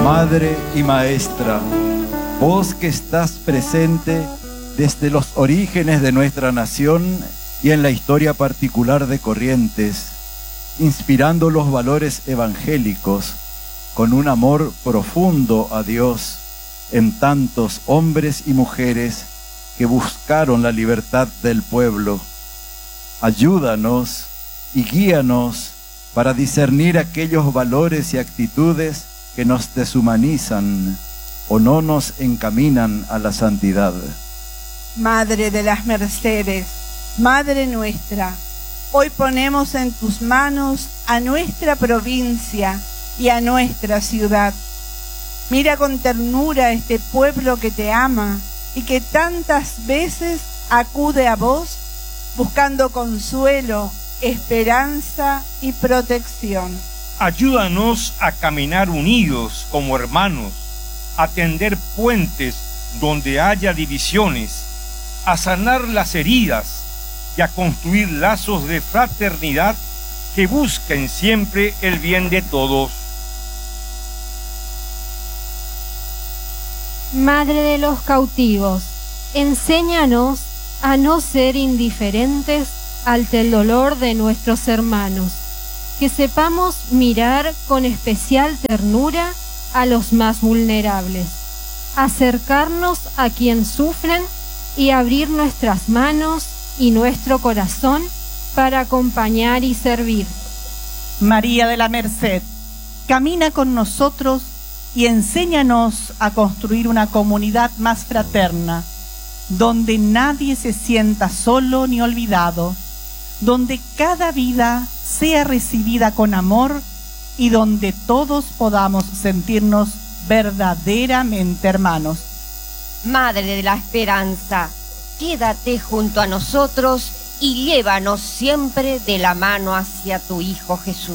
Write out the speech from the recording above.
Madre y Maestra, vos que estás presente desde los orígenes de nuestra nación y en la historia particular de Corrientes, inspirando los valores evangélicos con un amor profundo a Dios en tantos hombres y mujeres que buscaron la libertad del pueblo. Ayúdanos y guíanos para discernir aquellos valores y actitudes que nos deshumanizan o no nos encaminan a la santidad. Madre de las Mercedes, Madre nuestra, hoy ponemos en tus manos a nuestra provincia y a nuestra ciudad. Mira con ternura a este pueblo que te ama y que tantas veces acude a vos buscando consuelo, esperanza y protección. Ayúdanos a caminar unidos como hermanos, a tender puentes donde haya divisiones, a sanar las heridas y a construir lazos de fraternidad que busquen siempre el bien de todos. Madre de los cautivos, enséñanos a no ser indiferentes ante el dolor de nuestros hermanos, que sepamos mirar con especial ternura a los más vulnerables, acercarnos a quien sufren y abrir nuestras manos y nuestro corazón para acompañar y servir. María de la Merced, camina con nosotros y enséñanos a construir una comunidad más fraterna, donde nadie se sienta solo ni olvidado, donde cada vida sea recibida con amor y donde todos podamos sentirnos verdaderamente hermanos. Madre de la Esperanza, quédate junto a nosotros y llévanos siempre de la mano hacia tu Hijo Jesús.